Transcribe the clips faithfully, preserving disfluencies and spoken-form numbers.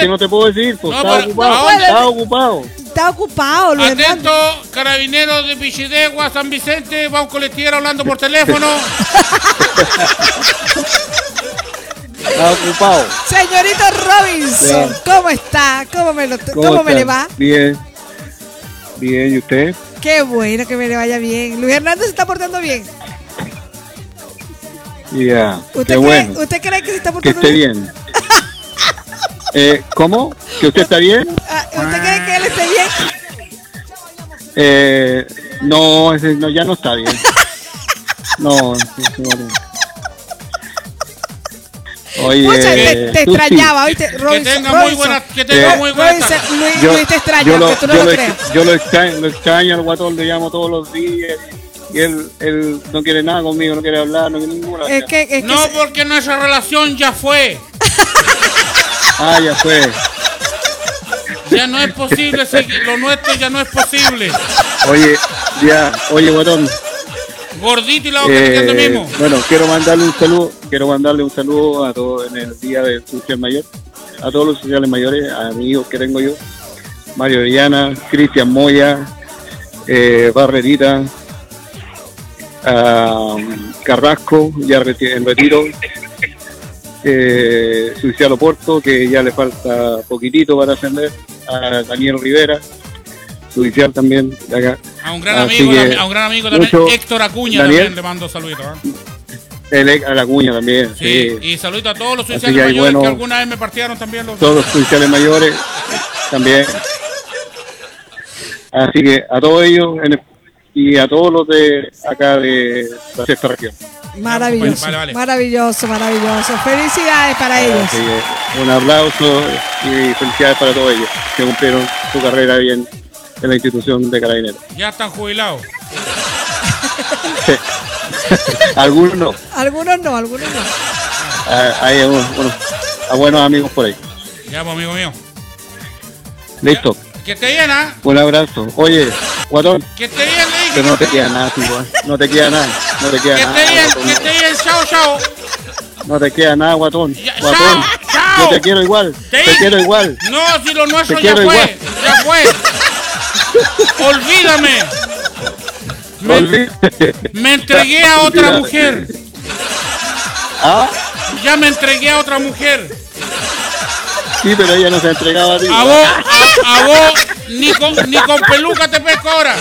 que no te puedo decir, pues, No, estaba pero- ocupado, ¿a dónde? estaba ocupado. Está ocupado, Luis Atento, Hernando. carabineros de Pichidegua, San Vicente, va un colectivero hablando por teléfono. Estaba ocupado. Señorito Robinson, Bien. ¿cómo está? ¿Cómo me, lo, ¿Cómo, ¿cómo me está? le va? Bien. Bien, ¿y usted? Qué bueno que me le vaya bien. Luis Hernando se está portando bien. Ya, ¿Usted, qué cree, bueno. ¿Usted cree que se está Que portando esté bien? bien. Eh, ¿Cómo? ¿Que usted está bien? Ah, ¿Usted cree que él esté bien? Eh, no, ese no, ya no está bien. No, sí, sí, bueno. Oye, Pucha, te, te tú sí. extrañaba, ¿oíste? Que Robinson, tenga muy Robinson. buena, que tenga Eh, muy buena Robinson, tarde. Luis, Yo, Luis te extraña, yo lo, aunque tú no yo lo lo, creas. yo lo extraño, lo extraño al guatón, le llamo todos los días y él, él no quiere nada conmigo, no quiere hablar, no quiere ninguna. Es que, es que No, se- porque nuestra relación ya fue. Ah, ya fue. Ya no es posible seguir. Lo nuestro ya no es posible. Oye, ya, oye, guatón. Gordito y la boca quedando Eh, mismo. bueno, quiero mandarle un saludo, quiero mandarle un saludo a todos en el día del social mayor, a todos los sociales mayores, a amigos que tengo yo, Mario Orellana, Cristian Moya, eh, Barrerita, a Carrasco, ya reti- en retiro, eh, Suicialo Porto, que ya le falta poquitito para ascender, a Daniel Rivera, judicial también de acá. A un gran Así amigo, que, también- a un gran amigo también, mucho- Héctor Acuña, Daniel. también le mando saluditos. ¿eh? El, a la cuña también, Sí, sí. y saludito a todos los Así sociales que hay mayores bueno- que alguna vez me partieron también los. Todos los judiciales mayores también. Así que a todos ellos en el- y a todos los de acá de la sexta región. maravilloso, Vale, vale. maravilloso, maravilloso. Felicidades para ellos. Así que un aplauso y felicidades para todos ellos que cumplieron su carrera bien en la institución de Carabineros. Ya están jubilados. Algunos no. Algunos no, algunos no. Ah, hay unos, unos- a buenos amigos por ahí. Ya, pues, amigo mío. Listo. Que esté bien, ¿ah? Un abrazo. Oye, guatón, Que esté bien, le dije. pero no te queda nada, tipo, ¿eh? No te queda nada. No te queda Que nada. esté bien, guatón. que esté bien. Chao, chao. No te queda nada, guatón. Ya, Guatón. chao, chao. Yo te quiero igual. Te- Te quiero igual. No, si lo nuestro Te ya quiero fue. igual. Ya fue. Olvídame. Me, Olvídate. me entregué a otra Olvídate. mujer. Ah, Ya me entregué a otra mujer. sí, pero ella no se ha entregado a ti. A vos, a, a vos, ni con, ni con peluca te pesco ahora.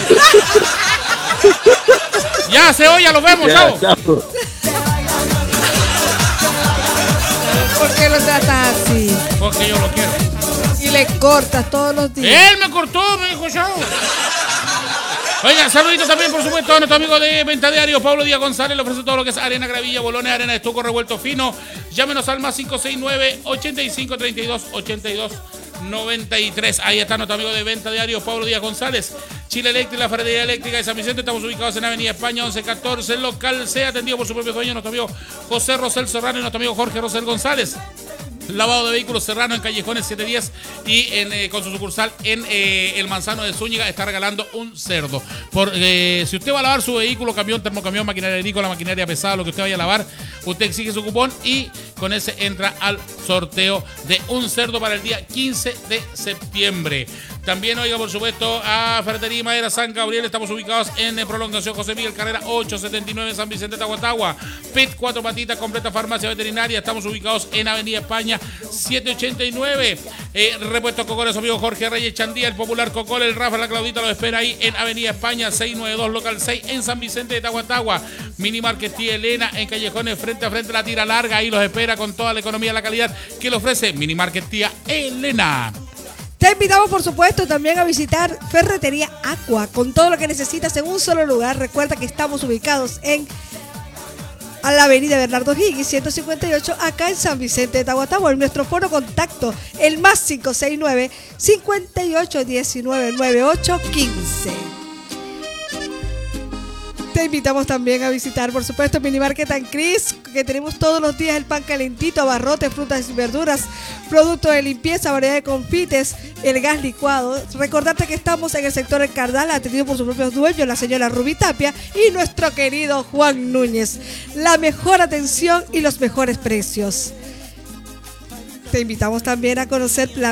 Ya se oye, lo vemos, Ya, chao. chao. ¿Por qué lo tratas así? Porque yo lo quiero. Y le cortas todos los días. Él me cortó, me dijo chao. Oiga, saludito también, por supuesto, a nuestro amigo de Venta Diario, Pablo Díaz González. Le ofrece todo lo que es arena, gravilla, bolones, arena de estuco, revuelto fino. Llámenos al más cinco seis nueve, ochenta y cinco, treinta y dos, ochenta y dos, noventa y tres. Ahí está nuestro amigo de Venta Diario, Pablo Díaz González. Chile Eléctrica, la ferretería eléctrica de San Vicente. Estamos ubicados en Avenida España once catorce. Local C, atendido por su propio dueño, nuestro amigo José Rosel Serrano y nuestro amigo Jorge Rosel González. Lavado de vehículos Serrano en Callejones setecientos diez y en, eh, con su sucursal en eh, el Manzano de Zúñiga está regalando un cerdo. Por, eh, si usted va a lavar su vehículo, camión, termocamión, maquinaria agrícola, maquinaria pesada, lo que usted vaya a lavar, usted exige su cupón y con ese entra al sorteo de un cerdo para el día quince de septiembre. También, oiga, por supuesto, a Ferretería y Madera San Gabriel. Estamos ubicados en eh, Prolongación José Miguel Carrera ochocientos setenta y nueve en San Vicente, Tahuatahua. P E T cuatro patitas, completa farmacia veterinaria. Estamos ubicados en Avenida España setecientos ochenta y nueve. Eh, repuesto Cocol, su amigo Jorge Reyes Chandía, el popular Cocol, el Rafa, la Claudita lo espera ahí en Avenida España seiscientos noventa y dos, local seis en San Vicente de Tahuatahua. Mini Market Tía Elena en Callejones frente a frente a la tira larga. Ahí los espera con toda la economía y la calidad que le ofrece Mini Market Tía Elena. Te invitamos, por supuesto, también a visitar Ferretería Aqua, con todo lo que necesitas en un solo lugar. Recuerda que estamos ubicados en a la avenida Bernardo Higgins, ciento cincuenta y ocho, acá en San Vicente de Tahuatahua. En nuestro foro contacto, el más cinco seis nueve, cincuenta y ocho, diecinueve, noventa y ocho, quince. Te invitamos también a visitar, por supuesto, Mini Market and Cris, que tenemos todos los días el pan calentito, abarrotes, frutas y verduras, productos de limpieza, variedad de confites, el gas licuado. Recordarte que estamos en el sector El Cardal, atendido por sus propios dueños, la señora Rubí Tapia y nuestro querido Juan Núñez. La mejor atención y los mejores precios. Te invitamos también a conocer la